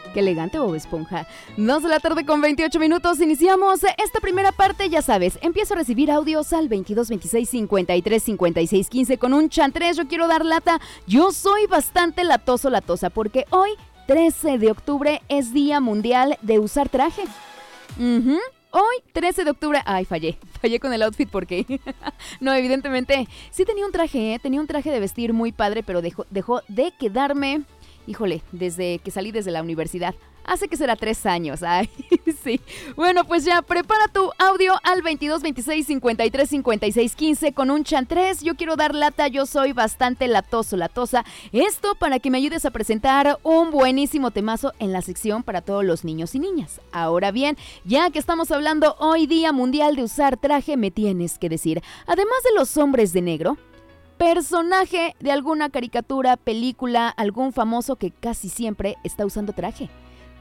Qué elegante, Bob Esponja. 2 de la tarde con 28 minutos. Iniciamos esta primera parte, ya sabes. Empiezo a recibir audios al 22 26 53 56 15 con un chantres. Yo quiero dar lata. Yo soy bastante latosa, porque hoy, 13 de octubre, es Día Mundial de Usar Traje. Hoy, 13 de octubre... Ay, fallé con el outfit porque... No, evidentemente, sí tenía un traje, de vestir muy padre, pero dejó de quedarme... Híjole, desde que salí desde la universidad. Hace que será 3 años. Ay, sí. Bueno, pues ya, prepara tu audio al 22 26 53 56 15 con un chantres. Yo quiero dar lata, yo soy bastante latosa. Esto para que me ayudes a presentar un buenísimo temazo en la sección para todos los niños y niñas. Ahora bien, ya que estamos hablando hoy Día Mundial de Usar Traje, me tienes que decir, además de los hombres de negro, personaje de alguna caricatura, película, algún famoso que casi siempre está usando traje.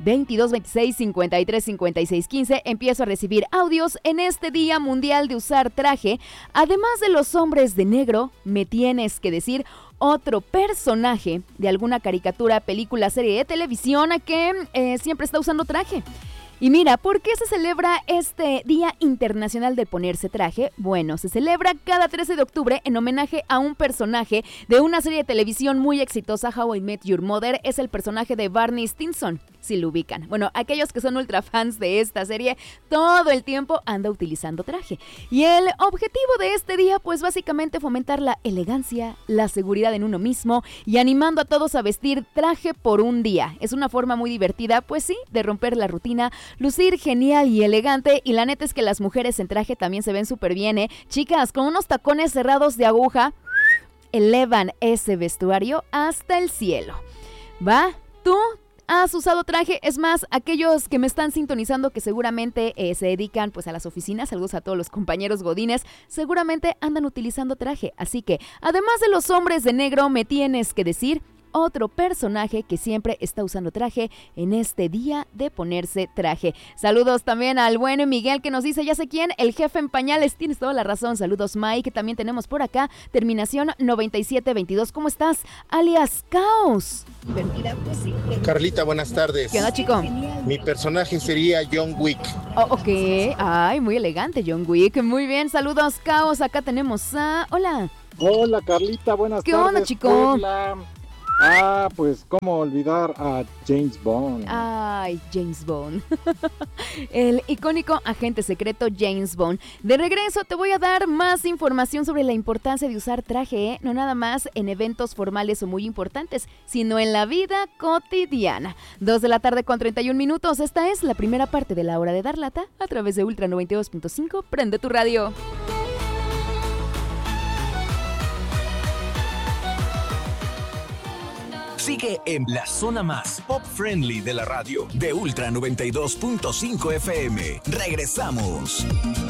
22 26 53 56 15. Empiezo a recibir audios en este Día Mundial de Usar Traje. Además de los hombres de negro, me tienes que decir otro personaje de alguna caricatura, película, serie de televisión que siempre está usando traje. Y mira, ¿por qué se celebra este Día Internacional de Ponerse Traje? Bueno, se celebra cada 13 de octubre en homenaje a un personaje de una serie de televisión muy exitosa, How I Met Your Mother. Es el personaje de Barney Stinson, si lo ubican. Bueno, aquellos que son ultra fans de esta serie, todo el tiempo anda utilizando traje. Y el objetivo de este día, pues básicamente fomentar la elegancia, la seguridad en uno mismo y animando a todos a vestir traje por un día. Es una forma muy divertida, pues sí, de romper la rutina, lucir genial y elegante, y la neta es que las mujeres en traje también se ven súper bien, ¿eh? Chicas, con unos tacones cerrados de aguja, elevan ese vestuario hasta el cielo. ¿Va? ¿Tú has usado traje? Es más, aquellos que me están sintonizando que seguramente se dedican pues a las oficinas, saludos a todos los compañeros godines, seguramente andan utilizando traje. Así que, además de los hombres de negro, me tienes que decir otro personaje que siempre está usando traje en este día de ponerse traje. Saludos también al buen Miguel que nos dice, ya sé quién, el jefe en pañales, tienes toda la razón. Saludos Mike, que también tenemos por acá, terminación 9722. ¿Cómo estás? Alias Caos. Carlita, buenas tardes. ¿Qué onda, chico? Mi personaje sería John Wick. Oh, ok. Ay, muy elegante John Wick. Muy bien, saludos Caos. Acá tenemos a... Hola. Hola Carlita, buenas tardes. ¿Qué onda, chico? Hola. Pues cómo olvidar a James Bond. Ay, James Bond. El icónico agente secreto James Bond. De regreso te voy a dar más información sobre la importancia de usar traje, ¿eh? No nada más en eventos formales o muy importantes, sino en la vida cotidiana. 2 de la tarde con 31 minutos. Esta es la primera parte de la hora de dar lata a través de Ultra 92.5. Prende tu radio. Sigue en la zona más pop-friendly de la radio, de Ultra 92.5 FM. Regresamos.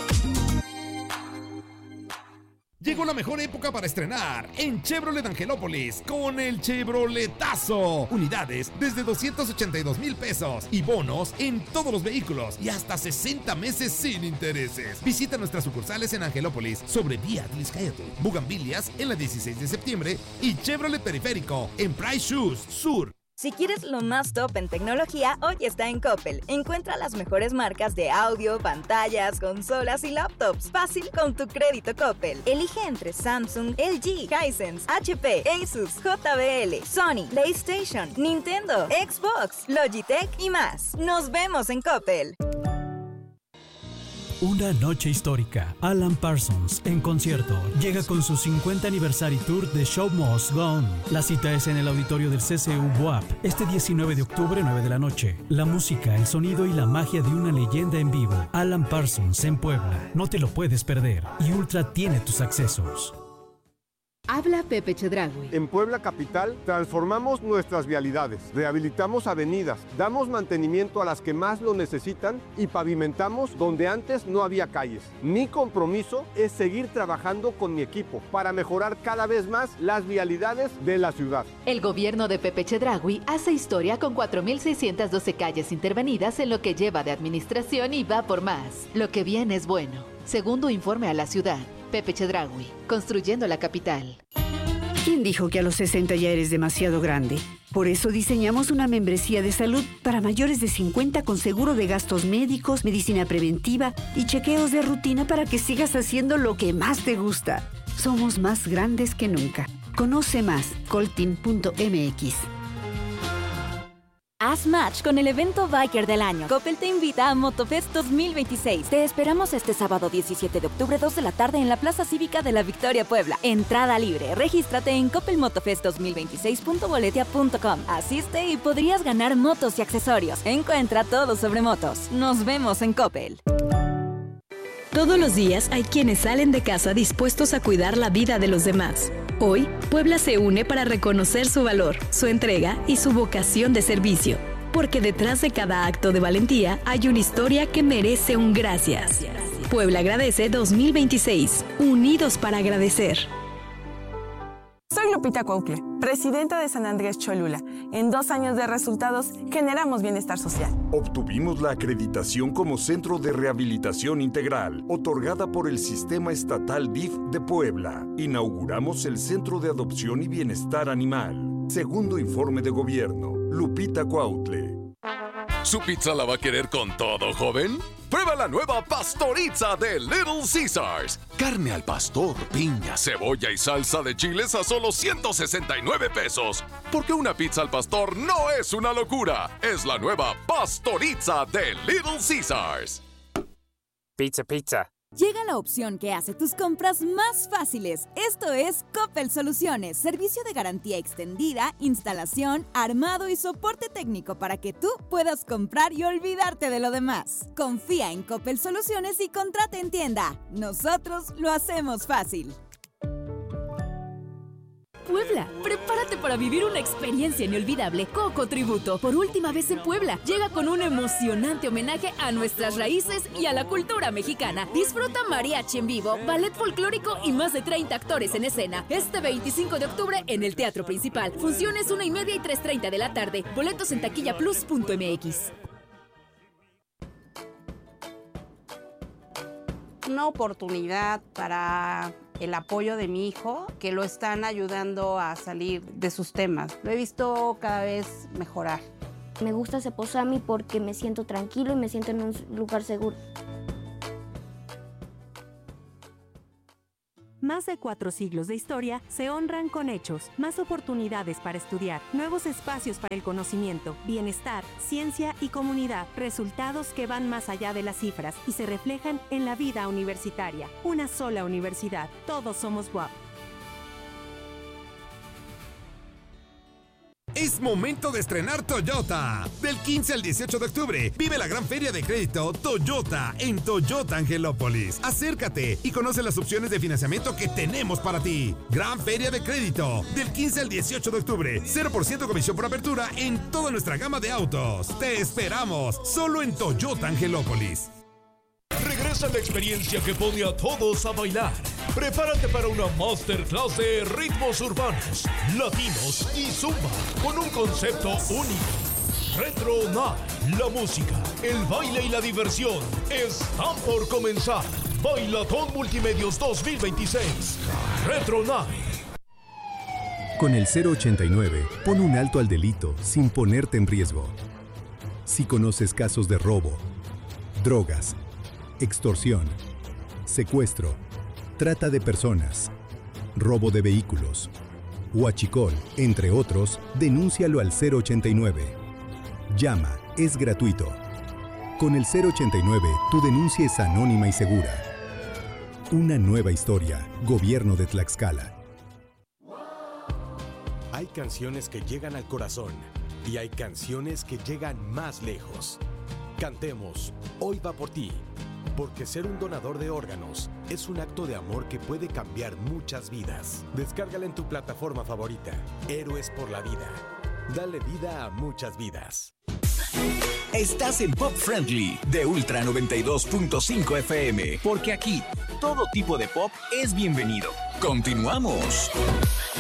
Llegó la mejor época para estrenar en Chevrolet Angelópolis con el Chevroletazo. Unidades desde 282,000 pesos y bonos en todos los vehículos y hasta 60 meses sin intereses. Visita nuestras sucursales en Angelópolis, sobre Vía Atliscaetl, Bugambilias en la 16 de septiembre y Chevrolet Periférico en Price Shoes Sur. Si quieres lo más top en tecnología, hoy está en Coppel. Encuentra las mejores marcas de audio, pantallas, consolas y laptops. Fácil con tu crédito Coppel. Elige entre Samsung, LG, Hisense, HP, Asus, JBL, Sony, PlayStation, Nintendo, Xbox, Logitech y más. Nos vemos en Coppel. Una noche histórica. Alan Parsons en concierto. Llega con su 50 Anniversary Tour de Show Must Go On. La cita es en el auditorio del CCU BUAP, este 19 de octubre, 9 de la noche. La música, el sonido y la magia de una leyenda en vivo. Alan Parsons en Puebla. No te lo puedes perder. Y Ultra tiene tus accesos. Habla Pepe Chedraui. En Puebla Capital transformamos nuestras vialidades, rehabilitamos avenidas, damos mantenimiento a las que más lo necesitan y pavimentamos donde antes no había calles. Mi compromiso es seguir trabajando con mi equipo para mejorar cada vez más las vialidades de la ciudad. El gobierno de Pepe Chedraui hace historia con 4,612 calles intervenidas en lo que lleva de administración y va por más. Lo que viene es bueno. Segundo informe a la ciudad. Pepe Chedraui, construyendo la capital. ¿Quién dijo que a los 60 ya eres demasiado grande? Por eso diseñamos una membresía de salud para mayores de 50 con seguro de gastos médicos, medicina preventiva y chequeos de rutina para que sigas haciendo lo que más te gusta. Somos más grandes que nunca. Conoce más, colteam.mx. Haz match con el evento Biker del año. Coppel te invita a Motofest 2026. Te esperamos este sábado 17 de octubre, 2 de la tarde en la Plaza Cívica de la Victoria, Puebla. Entrada libre. Regístrate en coppelmotofest2026.boletia.com. Asiste y podrías ganar motos y accesorios. Encuentra todo sobre motos. Nos vemos en Coppel. Todos los días hay quienes salen de casa dispuestos a cuidar la vida de los demás. Hoy, Puebla se une para reconocer su valor, su entrega y su vocación de servicio. Porque detrás de cada acto de valentía hay una historia que merece un gracias. Puebla agradece 2026. Unidos para agradecer. Soy Lupita Cuautle, presidenta de San Andrés Cholula. En 2 años de resultados, generamos bienestar social. Obtuvimos la acreditación como Centro de Rehabilitación Integral, otorgada por el Sistema Estatal DIF de Puebla. Inauguramos el Centro de Adopción y Bienestar Animal. Segundo informe de gobierno, Lupita Cuautle. ¿Su pizza la va a querer con todo, joven? Prueba la nueva Pastorizza de Little Caesars. Carne al pastor, piña, cebolla y salsa de chiles a solo 169 pesos. Porque una pizza al pastor no es una locura. Es la nueva Pastorizza de Little Caesars. Pizza, pizza. Llega la opción que hace tus compras más fáciles. Esto es Coppel Soluciones, servicio de garantía extendida, instalación, armado y soporte técnico para que tú puedas comprar y olvidarte de lo demás. Confía en Coppel Soluciones y contrata en tienda. Nosotros lo hacemos fácil. Puebla, prepárate para vivir una experiencia inolvidable. Coco Tributo, por última vez en Puebla, llega con un emocionante homenaje a nuestras raíces y a la cultura mexicana. Disfruta mariachi en vivo, ballet folclórico y más de 30 actores en escena. Este 25 de octubre en el Teatro Principal. Funciones 1:30 y 3:30 de la tarde. Boletos en taquillaplus.mx. Una oportunidad para el apoyo de mi hijo, que lo están ayudando a salir de sus temas. Lo he visto cada vez mejorar. Me gusta Ceposami porque me siento tranquilo y me siento en un lugar seguro. Más de 4 siglos de historia se honran con hechos, más oportunidades para estudiar, nuevos espacios para el conocimiento, bienestar, ciencia y comunidad, resultados que van más allá de las cifras y se reflejan en la vida universitaria. Una sola universidad, todos somos BUAP. Es momento de estrenar Toyota. Del 15 al 18 de octubre, vive la gran feria de crédito Toyota en Toyota Angelópolis. Acércate y conoce las opciones de financiamiento que tenemos para ti. Gran feria de crédito. Del 15 al 18 de octubre, 0% comisión por apertura en toda nuestra gama de autos. Te esperamos, solo en Toyota Angelópolis. Regresa la experiencia que pone a todos a bailar. Prepárate para una masterclass de ritmos urbanos, latinos y zumba con un concepto único. Retro Night, la música, el baile y la diversión están por comenzar. Bailatón Multimedios 2026. Retro Night. Con el 089, pon un alto al delito sin ponerte en riesgo. Si conoces casos de robo, drogas, extorsión, secuestro, trata de personas, robo de vehículos, huachicol, entre otros, denúncialo al 089. Llama, es gratuito. Con el 089, tu denuncia es anónima y segura. Una nueva historia, Gobierno de Tlaxcala. Hay canciones que llegan al corazón y hay canciones que llegan más lejos. Cantemos, Hoy va por ti. Porque ser un donador de órganos es un acto de amor que puede cambiar muchas vidas. Descárgala en tu plataforma favorita. Héroes por la vida. Dale vida a muchas vidas. Estás en Pop Friendly de Ultra 92.5 FM. Porque aquí, todo tipo de pop es bienvenido. Continuamos.